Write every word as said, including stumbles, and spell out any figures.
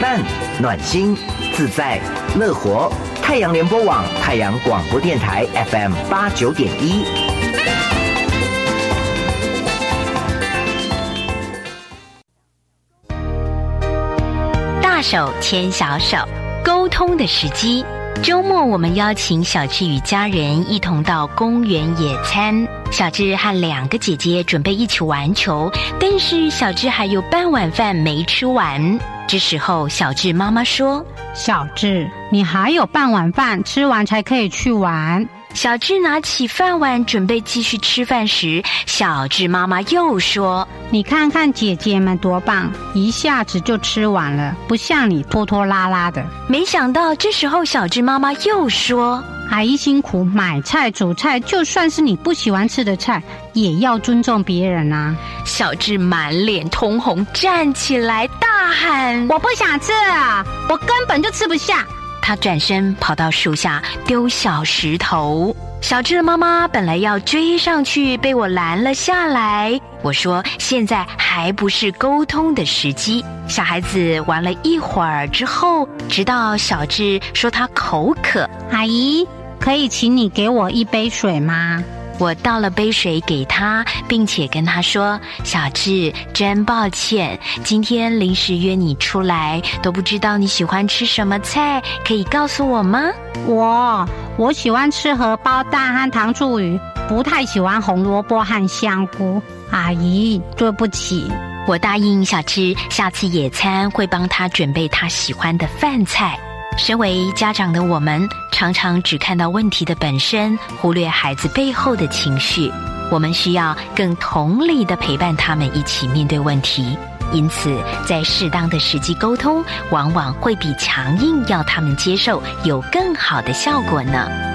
伴、暖心、自在、乐活。太阳联播网、太阳广播电台 F M 八九点一。 大手牵小手，沟通的时机。周末我们邀请小智与家人一同到公园野餐。小智和两个姐姐准备一起玩球，但是小智还有半碗饭没吃完。这时候小智妈妈说： 小智，你还有半碗饭，吃完才可以去玩。 小智拿起饭碗准备继续吃饭时，小智妈妈又说： 你看看姐姐们多棒，一下子就吃完了，不像你拖拖拉拉的。 没想到这时候小智妈妈又说： 阿姨辛苦买菜煮菜，就算是你不喜欢吃的菜，也要尊重别人啊。 小智满脸通红，站起来大喊： 我不想吃啊，我根本就吃不下。 他转身跑到树下丢小石头。小智的妈妈本来要追上去，被我拦了下来。我说现在还不是沟通的时机。小孩子玩了一会儿之后，直到小智说他口渴， 阿姨，可以请你给我一杯水吗？ 我倒了杯水给他，并且跟他说：小智，真抱歉，今天临时约你出来，都不知道你喜欢吃什么菜，可以告诉我吗？ 我我喜欢吃荷包蛋和糖醋鱼，不太喜欢红萝卜和香菇。阿姨，对不起。 我答应小智，下次野餐会帮他准备他喜欢的饭菜。身为家长的我们，常常只看到问题的本身，忽略孩子背后的情绪。我们需要更同理地陪伴他们一起面对问题。因此，在适当的时机沟通，往往会比强硬要他们接受有更好的效果呢。